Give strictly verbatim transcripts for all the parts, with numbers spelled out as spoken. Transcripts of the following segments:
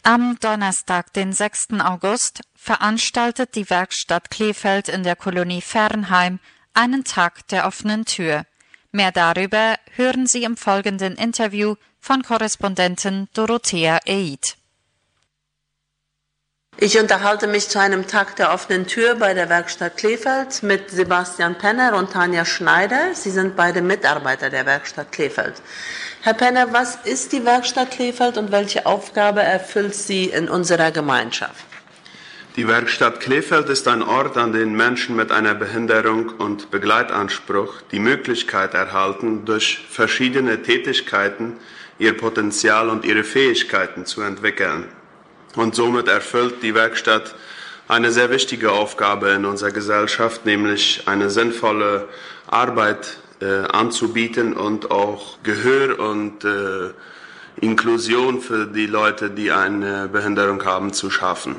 Am Donnerstag, den sechsten August, veranstaltet die Werkstatt Kleefeld in der Kolonie Fernheim einen Tag der offenen Tür. Mehr darüber hören Sie im folgenden Interview von Korrespondentin Dorothea Eid. Ich unterhalte mich zu einem Tag der offenen Tür bei der Werkstatt Kleefeld mit Sebastian Penner und Tanja Schneider. Sie sind beide Mitarbeiter der Werkstatt Kleefeld. Herr Penner, was ist die Werkstatt Kleefeld und welche Aufgabe erfüllt sie in unserer Gemeinschaft? Die Werkstatt Kleefeld ist ein Ort, an dem Menschen mit einer Behinderung und Begleitanspruch die Möglichkeit erhalten, durch verschiedene Tätigkeiten ihr Potenzial und ihre Fähigkeiten zu entwickeln. Und somit erfüllt die Werkstatt eine sehr wichtige Aufgabe in unserer Gesellschaft, nämlich eine sinnvolle Arbeit äh, anzubieten und auch Gehör und äh, Inklusion für die Leute, die eine Behinderung haben, zu schaffen.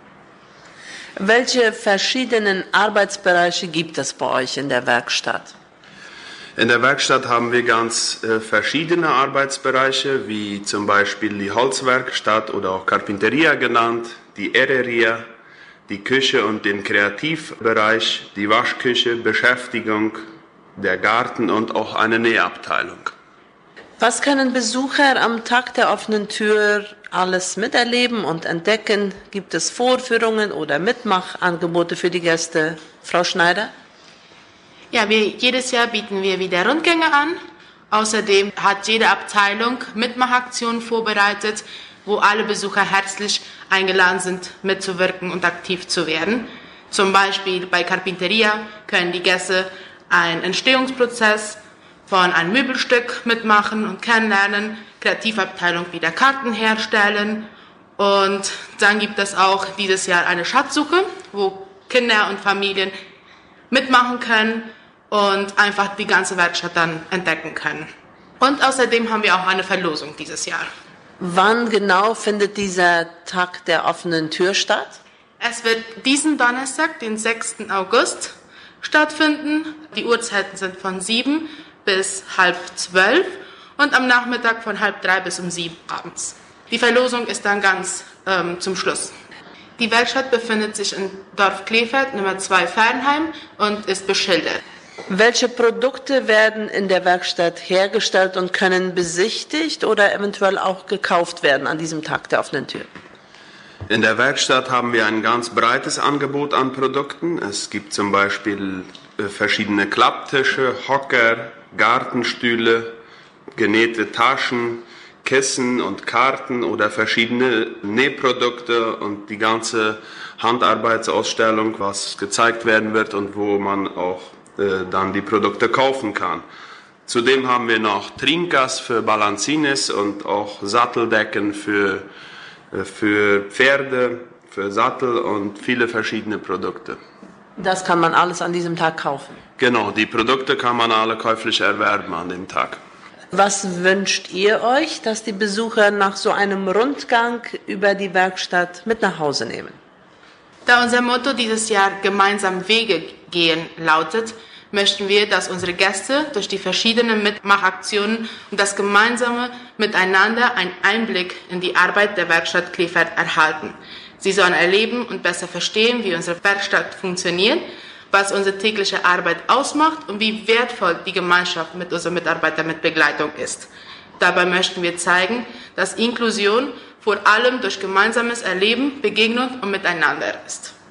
Welche verschiedenen Arbeitsbereiche gibt es bei euch in der Werkstatt? In der Werkstatt haben wir ganz äh, verschiedene Arbeitsbereiche, wie zum Beispiel die Holzwerkstatt oder auch Carpinteria genannt, die Herreria, die Küche und den Kreativbereich, die Waschküche, Beschäftigung, der Garten und auch eine Nähabteilung. Was können Besucher am Tag der offenen Tür alles miterleben und entdecken? Gibt es Vorführungen oder Mitmachangebote für die Gäste? Frau Schneider? Ja, wir, jedes Jahr bieten wir wieder Rundgänge an. Außerdem hat jede Abteilung Mitmachaktionen vorbereitet, wo alle Besucher herzlich eingeladen sind, mitzuwirken und aktiv zu werden. Zum Beispiel bei Carpinteria können die Gäste einen Entstehungsprozess von einem Möbelstück mitmachen und kennenlernen, Kreativabteilung wieder Karten herstellen. Und dann gibt es auch dieses Jahr eine Schatzsuche, wo Kinder und Familien mitmachen können und einfach die ganze Werkstatt dann entdecken können. Und außerdem haben wir auch eine Verlosung dieses Jahr. Wann genau findet dieser Tag der offenen Tür statt? Es wird diesen Donnerstag, den sechsten August, stattfinden. Die Uhrzeiten sind von sieben bis halb zwölf und am Nachmittag von halb drei bis um sieben abends. Die Verlosung ist dann ganz ähm, zum Schluss. Die Werkstatt befindet sich in Dorf Kleefeld, Nummer zwei Fernheim und ist beschildert. Welche Produkte werden in der Werkstatt hergestellt und können besichtigt oder eventuell auch gekauft werden an diesem Tag der offenen Tür? In der Werkstatt haben wir ein ganz breites Angebot an Produkten. Es gibt zum Beispiel verschiedene Klapptische, Hocker, Gartenstühle, genähte Taschen, Kissen und Karten oder verschiedene Nähprodukte und die ganze Handarbeitsausstellung, was gezeigt werden wird und wo man auch äh, dann die Produkte kaufen kann. Zudem haben wir noch Trincas für Balancines und auch Satteldecken für, äh, für Pferde, für Sattel und viele verschiedene Produkte. Das kann man alles an diesem Tag kaufen? Genau, die Produkte kann man alle käuflich erwerben an dem Tag. Was wünscht ihr euch, dass die Besucher nach so einem Rundgang über die Werkstatt mit nach Hause nehmen? Da unser Motto dieses Jahr gemeinsam Wege gehen lautet, möchten wir, dass unsere Gäste durch die verschiedenen Mitmachaktionen und das gemeinsame Miteinander einen Einblick in die Arbeit der Werkstatt Kleefeld erhalten. Sie sollen erleben und besser verstehen, wie unsere Werkstatt funktioniert, was unsere tägliche Arbeit ausmacht und wie wertvoll die Gemeinschaft mit unseren Mitarbeitern mit Begleitung ist. Dabei möchten wir zeigen, dass Inklusion vor allem durch gemeinsames Erleben, Begegnung und Miteinander ist.